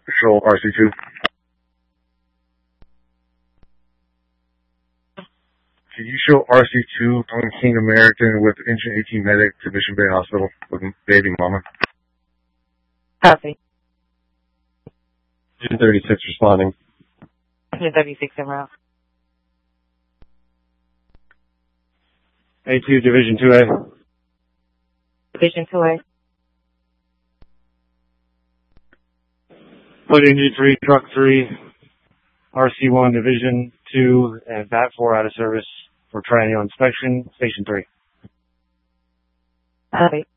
Patrol RC2. Can you show RC2 on King American with Engine 18 medic to Mission Bay Hospital with baby mama? Copy. Engine 36 responding. Engine 36 en route. A2, Division 2A. Division 2A. Put Engine 3, Truck 3, RC1, Division 2, and BAT 4 out of service for triennial inspection, Station 3. Copy.